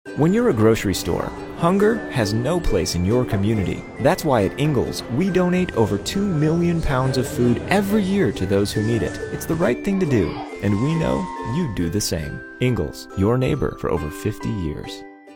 When you're a grocery store, hunger has no place in your community. That's why at Ingles, we donate over 2 million pounds of food every year to those who need it. It's the right thing to do, and we know you'd do the same. Ingles, your neighbor for over 50 years.